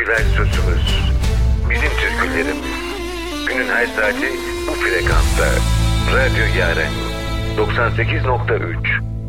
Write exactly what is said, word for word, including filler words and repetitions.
türküler sözümüz. Bizim türkülerimiz. Günün her saati bu frekansta. Radyo Yaren doksan sekiz nokta üç.